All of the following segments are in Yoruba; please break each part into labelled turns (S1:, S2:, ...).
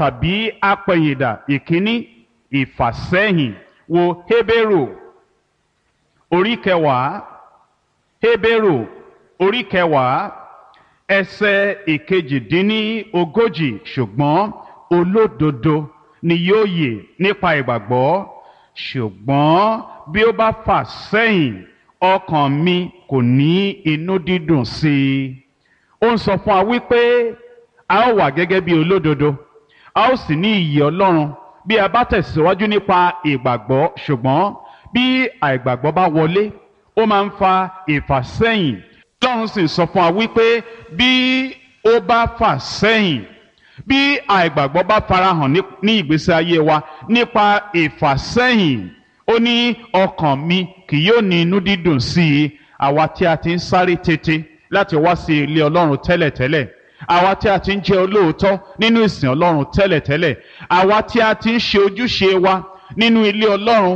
S1: tàbí apẹ̀yìndà ìkíní ìfàsẹ́yìn. Wo Hébérù orí kẹwàá, Hébérù orí kẹwàá ẹsẹ̀ ìkejì-dín-ní-ogójì. Ṣùgbọ́n olódodo ni yóò yè nípa ìgbàgbọ́, ṣùgbọ́n bí ó bá fà sẹ́yìn, ọkàn mi kò ní inú dídùn sí i. Ó ń sọ fún wa wípé a ó wà gẹ́gẹ́ bí olódodo, a ó sì ní ìyè Ọlọ́run bí a bá tẹ̀síwájú nípa ìgbàgbọ́. Ṣùgbọ́n bí àìgbàgbọ́ bá wọlé, ó máa ń fa ìfàsẹ́yìn. Ọlọ́run sì sọ fún wa wípé bí ó bá fà sẹ́yìn, bí àìgbàgbọ́ bá farahàn ní ìgbésí ayé wa nípa ìfàsẹ́yìn, ó ní ọkàn mi kì yóò ní inú dídùn sí i. Àwa tí a ti ń sáré tètè láti wá sí ilé Ọlọ́run tẹ́lẹ̀tẹ́lẹ̀, àwa tí a ti ń jẹ́ olóòótọ́ nínú ìsìn Ọlọ́run tẹ́lẹ̀tẹ́lẹ̀, àwa tí a ti ń ṣe ojúṣe wa nínú ilé Ọlọ́run,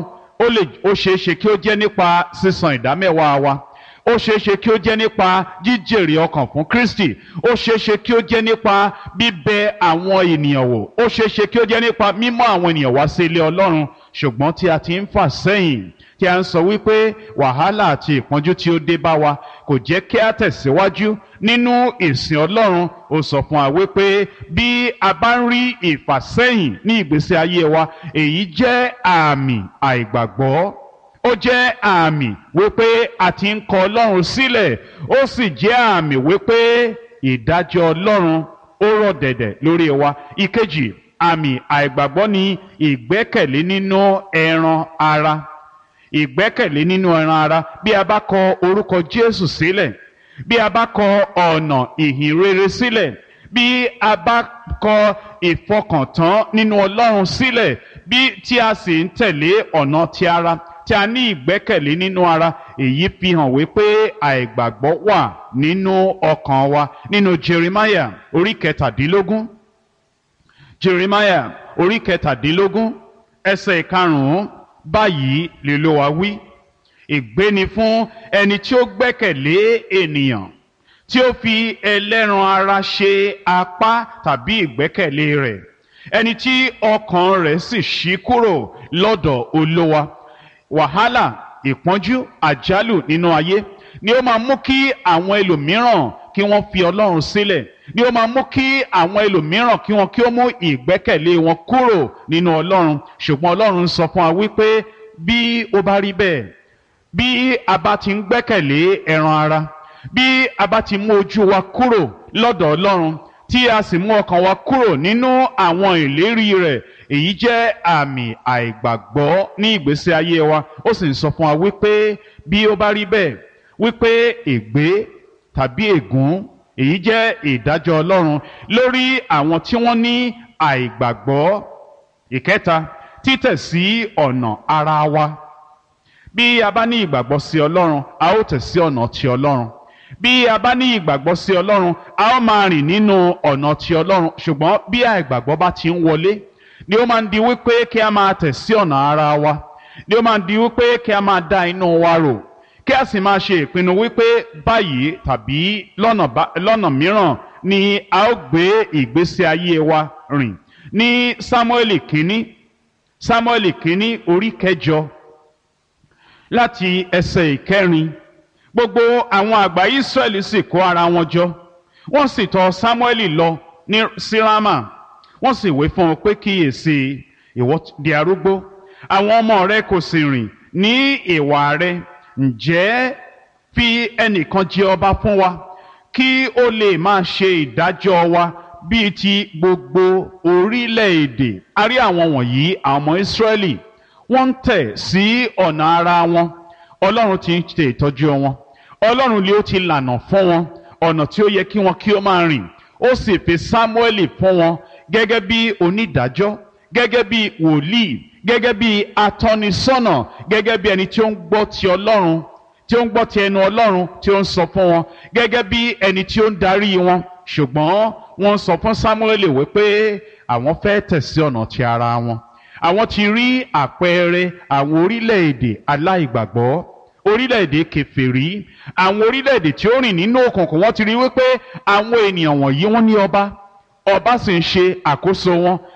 S1: ó ṣeé ṣe kí ó jẹ́ nípa sísan ìdámẹ́wàá wa, ó ṣeé ṣe kí ó jẹ́ nípa jíjèrè ọkàn fún Kristi, ó ṣeé ṣe kí ó jẹ́ nípa bíbẹ àwọn ènìyàn wò, ó ṣeé ṣe kí ó jẹ́ nípa mímọ́ àwọn ènìyàn wá sí ilé Ọlọ́run. Ṣùgbọ́n tí a ti ń fà sẹ́yìn, tí a ń sọ wípé wàhálà àti ìpọ́njú tí ó dé bá wa kò jẹ́ kí a tẹ̀síwájú nínú ìsìn Ọlọ́run, ó sọ fún wa wípé bí a bá ń rí ìfàsẹ́yìn ní ìgbésí ayé wa, èyí jẹ́ àmì àìgbàgbọ́. Ó jẹ́ àmì wípé a ti ń kọ Ọlọ́run sílẹ̀, ó sì jẹ́ àmì wípé ìdájọ́ Ọlọ́run ó rọ̀ dẹ̀dẹ̀ lórí wa. Ìkejì, àmì àìgbàgbọ́ ni ìgbẹ́kẹ̀lé nínú ẹran ara. Ìgbẹ́kẹ̀lé nínú ẹran ara. Bí a bá kọ orúkọ Jésù sílẹ̀, bí a bá kọ ọ̀nà ìhìn rere sílẹ̀, bí a bá kọ ìfọkàntán nínú Ọlọ́run sílẹ̀, bí tí a sì ń tẹ̀lé ọ̀nà ti ara, tí a ní ìgbẹ́kẹ̀lé nínú ara, èyí fi hàn wípé àìgbàgbọ́ wà nínú ọkàn wa. Nínú Jeremiah orí kẹtàdínlógún, Jeremiah orí kẹtàdínlógún ẹsẹ̀ ìkarùn-ún, báyìí l'Olúwa wí: ègbé ni fún ẹni tí ó gbẹ́kẹ̀lé ènìyàn, tí ó fi ẹlẹ́ran ara ṣe apá tàbí ìgbẹ́kẹ̀lé rẹ̀, ẹni tí ọkàn rẹ̀ sì ṣí kúrò lọ́dọ̀ Olúwa. Wàhálà, ìpọ́njú, àjálù nínú ayé ni ó máa mú kí àwọn ẹlòmíràn kí wọ́n fi Ọlọ́run sílẹ̀, ni ó máa mú kí àwọn ẹlòmíràn kí ó mú ìgbẹ́kẹ̀lé wọn kúrò nínú Ọlọ́run. Ṣùgbọ́n Ọlọ́run sọ fún wa wípé bí ó bá rí bẹ́ẹ̀, bí a bá ti ń gbẹ́kẹ̀lé ẹran ara, bí a bá ti mú ojú wa kúrò lọ́dọ̀ Ọlọ́run, tí a sì mú ọkàn wa kúrò nínú àwọn ìlérí rẹ̀, èyí jẹ́ àmì àìgbàgbọ́ ní ìgbésí ayé wa. Ó sì ń sọ fún wa wípé bí ó bá rí bẹ́ẹ̀, wípé ègbé tàbí ègún, èyí jẹ́ ìdájọ́ Ọlọ́run lórí àwọn tí wọ́n ní àìgbàgbọ́. Ìkẹta, títẹ̀ sí ọ̀nà ara wa. Bí a bá ní ìgbàgbọ́ sí Ọlọ́run, a ó tẹ̀ sí ọ̀nà ti Ọlọ́run. Bí a bá ní ìgbàgbọ́ sí Ọlọ́run, a ó máa rìn nínú ọ̀nà ti Ọlọ́run. Ṣùgbọ́n bí àìgbàgbọ́ bá ti ń wọlé, ni ó máa ń di wípé kí a máa tẹ̀ sí ọ̀nà ara wa, ni ó máa ń di wípé kí a máa dá inú wa rò, kí a sì máa ṣe ìpinnu wípé báyìí tàbí lọ́nà mìíràn ni a ó gbé ìgbésí ayé wa rìn. Ní Sámúẹ́lì kínní orí kẹjọ láti ẹsẹ̀ ìkẹrin, gbogbo àwọn àgbà Ísírẹ́lì sì kó ara wọn jọ, wọ́n sì tọ̀ Sámúẹ́lì lọ sí Rámà. Wọ́n sì wí fún un pé kíyèsí, ìwọ di arúgbó, àwọn ọmọ rẹ kò sì rìn ní ìwà rẹ. Ǹjẹ́ fi ẹnìkan jẹ ọba fún wa, kí ó lè máa ṣe ìdájọ́ wa bíi ti gbogbo orílẹ̀-èdè. A rí àwọn wọ̀nyí, àwọn ọmọ Ísírẹ́lì, wọ́n ń tẹ̀ sí ọ̀nà ara wọn. Ọlọ́run ti ń ṣe ìtọ́jú wọn, Ọlọ́run ni ó ti lànà fún wọn ọ̀nà tí ó yẹ kí wọn kí ó máa rìn. Ó sì fi Sámúẹ́lì fún wọn gẹ́gẹ́ bí onídàájọ́, gẹ́gẹ́ bí wòlíì, gẹ́gẹ́ bí atọ́nisọ́nà, gẹ́gẹ́ bí ẹni tí ó ń gbọ́ ti Ọlọ́run, tí ó ń gbọ́ ti ẹnu Ọlọ́run tí ó ń sọ fún wọn, gẹ́gẹ́ bí ẹni tí ó ń darí wọn. Ṣùgbọ́n wọ́n sọ fún Sámúẹ́lì wípé àwọn fẹ́ tẹ̀ sí ọ̀nà ti ara wọn. Àwọn ti rí àpẹẹrẹ àwọn orílẹ̀-èdè aláìgbàgbọ́, orílẹ̀-èdè kèfèrí, àwọn orílẹ̀-èdè tí ó rìn nínú òkùnkùn. Wọ́n ti rí wípé àwọn ènìyàn wọ̀nyí wọ́n ní ọba sì ń ṣe àkóso wọn.